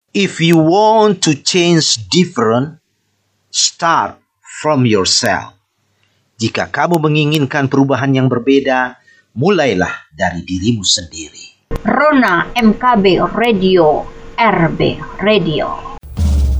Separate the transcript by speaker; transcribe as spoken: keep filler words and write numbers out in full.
Speaker 1: If you want to change different, start from yourself. Jika kamu menginginkan perubahan yang berbeda, mulailah dari dirimu sendiri.
Speaker 2: Rona M K B Radio, R B Radio.